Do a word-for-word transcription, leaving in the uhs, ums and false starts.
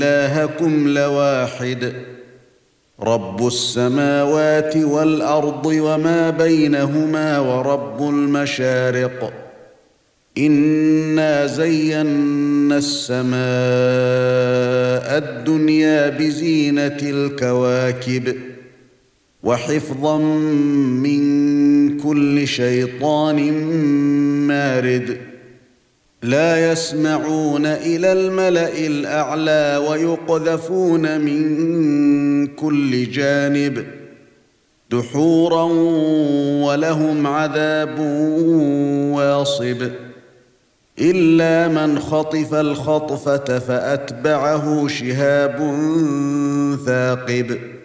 إلهكم لواحد رب السماوات والأرض وما بينهما ورب المشارق إنا زينا السماء الدنيا بزينة الكواكب وحفظا من كل شيطان مارد لا يسمعون إلى الملأ الأعلى ويقذفون من كل جانب دحورا ولهم عذاب واصب إلا من خطف الخطفة فأتبعه شهاب ثاقب